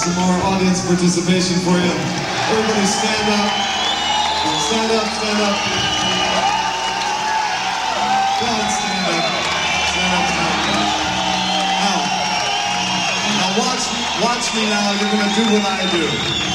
some more audience participation for you. Everybody stand up. Stand up, stand up. Go on, stand up. Stand up, stand up. Now watch me now. You're going to do what I do.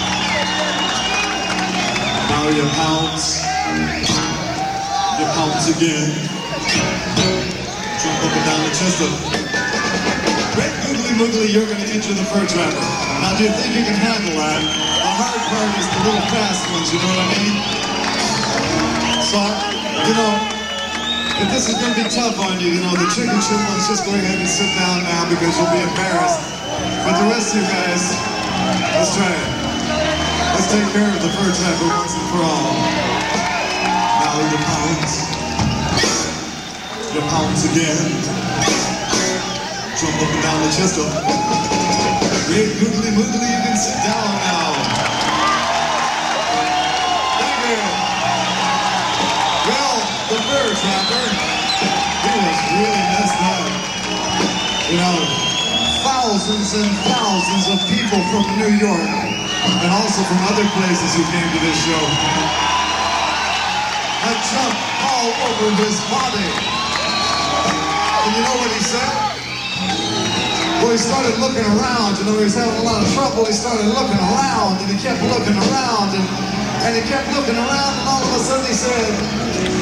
Now you pounce. You pounce again. Jump up and down the chest up. Great googly moogly, you're going to enter the fur trapper. Now, do you think you can handle that? The hard part is the little fast ones, you know what I mean? So, you know, if this is going to be tough on you, you know, the chicken chip ones, just go ahead and sit down now because you'll be embarrassed. But the rest of you guys, let's try it. Let's take care of the fur trapper once and for all. Now you pounce. You pounce again. Jump up and down the chest up. Great googly moogly, you can sit down now. Thank you. Well, the fur trapper, he was really messed up. You know, thousands and thousands of people from New York and also from other places who came to this show had jumped all over his body. And you know what he said? Well, he started looking around, you know, he was having a lot of trouble. He started looking around, and he kept looking around, and he kept looking around, and all of a sudden he said,